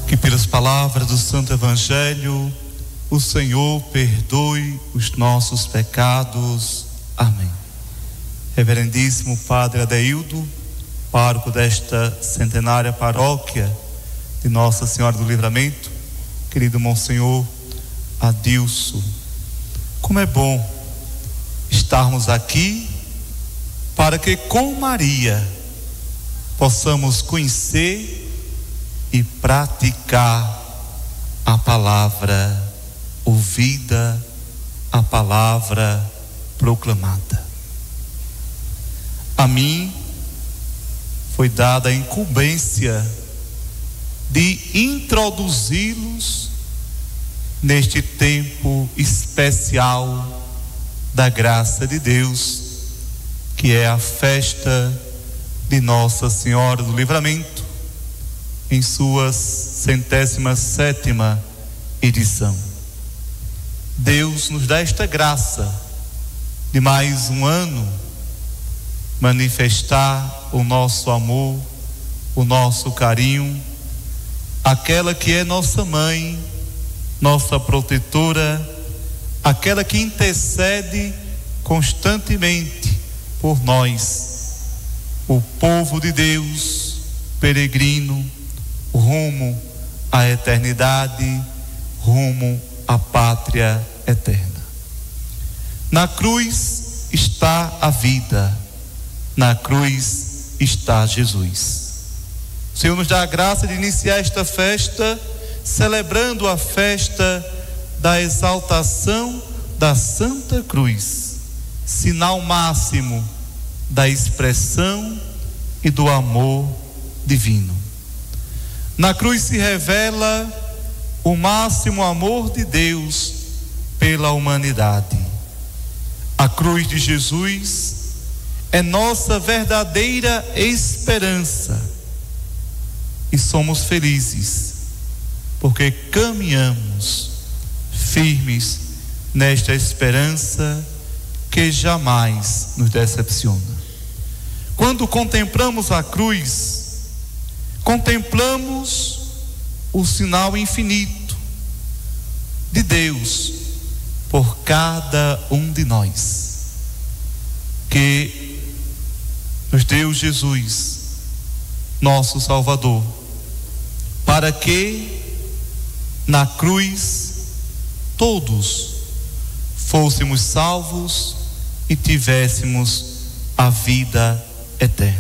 Que pelas palavras do Santo Evangelho o Senhor perdoe os nossos pecados. Amém. Reverendíssimo Padre Adeildo, pároco desta centenária paróquia de Nossa Senhora do Livramento, querido Monsenhor Adilson, como é bom estarmos aqui para que com Maria possamos conhecer e praticar a palavra ouvida, a palavra proclamada. A mim foi dada a incumbência de introduzi-los neste tempo especial da graça de Deus, que é a festa de Nossa Senhora do Livramento, em sua 107ª edição. Deus nos dá esta graça de mais um ano manifestar o nosso amor, o nosso carinho, aquela que é nossa mãe, nossa protetora, aquela que intercede constantemente por nós, o povo de Deus, peregrino, rumo à eternidade, rumo à pátria eterna. Na cruz está a vida, na cruz está Jesus. O Senhor nos dá a graça de iniciar esta festa celebrando a festa da exaltação da Santa Cruz, sinal máximo da expressão e do amor divino. Na cruz se revela o máximo amor de Deus pela humanidade. A cruz de Jesus é nossa verdadeira esperança e somos felizes porque caminhamos firmes nesta esperança que jamais nos decepciona. Quando contemplamos a cruz, contemplamos o sinal infinito de Deus por cada um de nós, que nos deu Jesus, nosso Salvador, para que na cruz todos fôssemos salvos e tivéssemos a vida eterna.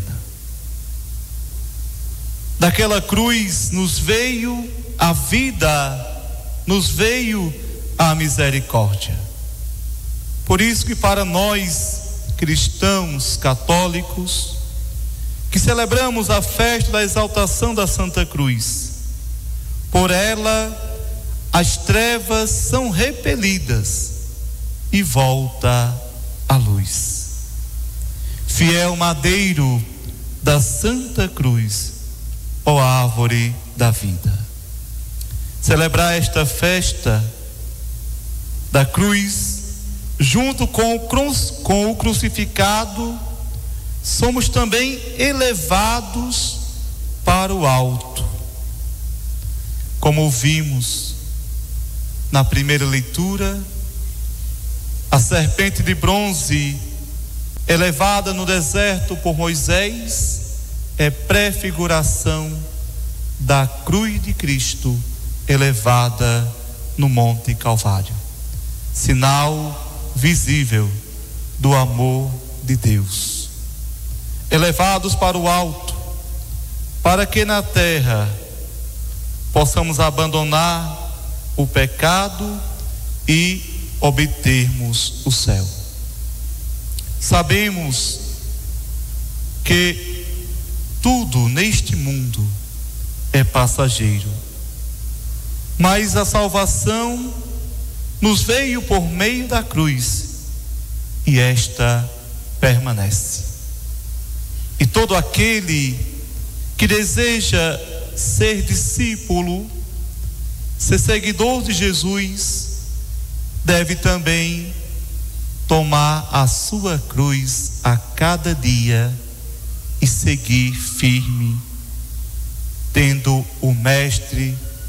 Daquela cruz nos veio a vida, nos veio a misericórdia. Por isso que para nós cristãos católicos que celebramos a festa da exaltação da Santa Cruz, por ela as trevas são repelidas e volta a luz. Fiel madeiro da Santa Cruz, ó árvore da vida. Celebrar esta festa da cruz, junto com o crucificado, somos também elevados para o alto. Como ouvimos na primeira leitura, a serpente de bronze elevada no deserto por Moisés é prefiguração da cruz de Cristo elevada no Monte Calvário, sinal visível do amor de Deus. Elevados para o alto, para que na terra possamos abandonar o pecado e obtermos o céu. Sabemos que tudo neste mundo é passageiro, mas a salvação nos veio por meio da cruz e esta permanece. E todo aquele que deseja ser discípulo, ser seguidor de Jesus, deve também tomar a sua cruz a cada dia e seguir firme, tendo o Mestre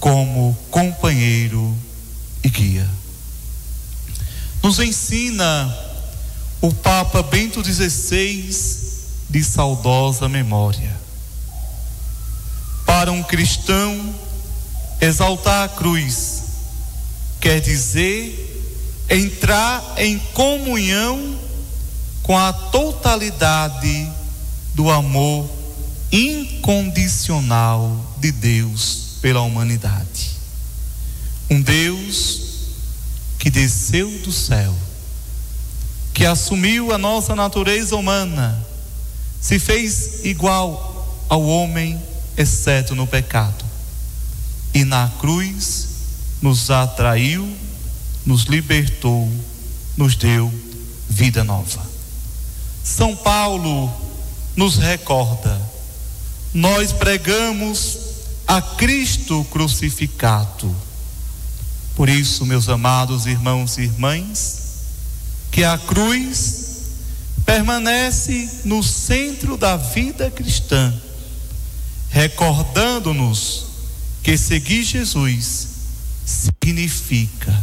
como companheiro e guia. Nos ensina o Papa Bento XVI, de saudosa memória. Para um cristão, exaltar a cruz quer dizer entrar em comunhão com a totalidade do amor incondicional de Deus pela humanidade. Um Deus que desceu do céu, que assumiu a nossa natureza humana, se fez igual ao homem, exceto no pecado, e na cruz nos atraiu, nos libertou, nos deu vida nova. São Paulo nos recorda: nós pregamos a Cristo crucificado. Por isso, meus amados irmãos e irmãs, que a cruz permanece no centro da vida cristã, recordando-nos que seguir Jesus significa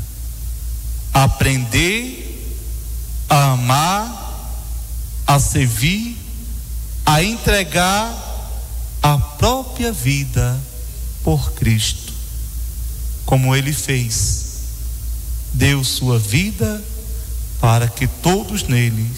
aprender a amar, a servir, a entregar a própria vida por Cristo, como Ele fez. Deu sua vida para que todos nele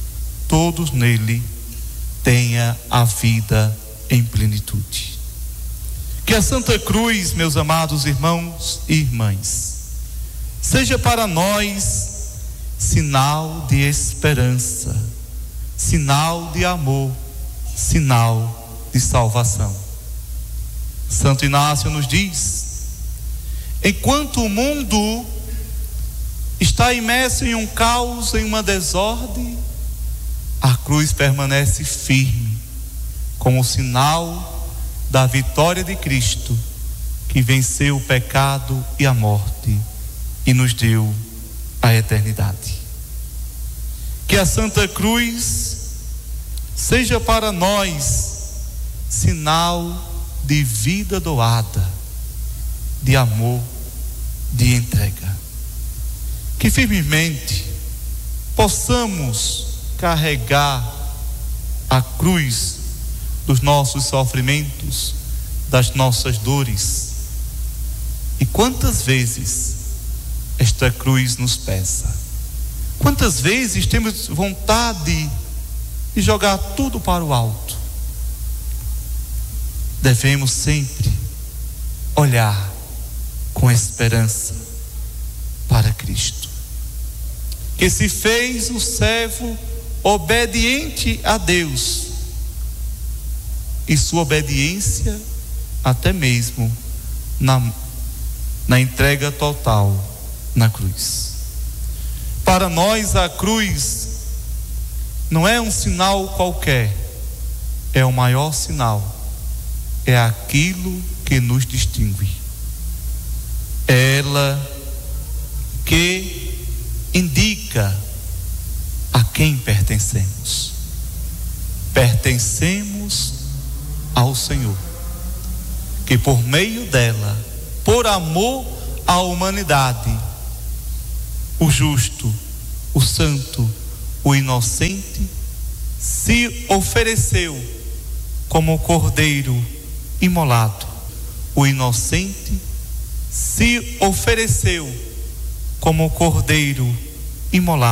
tenha a vida em plenitude. Que a Santa Cruz, meus amados irmãos e irmãs, seja para nós sinal de esperança, sinal de amor, sinal de salvação. Santo Inácio nos diz: enquanto o mundo está imerso em um caos, em uma desordem, a cruz permanece firme, como sinal da vitória de Cristo, que venceu o pecado e a morte e nos deu a eternidade. Que a Santa Cruz seja para nós sinal de vida doada, de amor, de entrega. Que firmemente possamos carregar a cruz dos nossos sofrimentos, das nossas dores. E quantas vezes esta cruz nos pesa? Quantas vezes temos vontade de jogar tudo para o alto? Devemos sempre olhar com esperança para Cristo, que se fez o servo obediente a Deus, e sua obediência até mesmo na entrega total na cruz. Para nós a cruz não é um sinal qualquer, é o maior sinal, é aquilo que nos distingue. É ela que indica a quem pertencemos. Pertencemos ao Senhor, que por meio dela, por amor à humanidade, o justo, o santo, o inocente, se ofereceu como cordeiro imolado. O inocente se ofereceu como cordeiro imolado.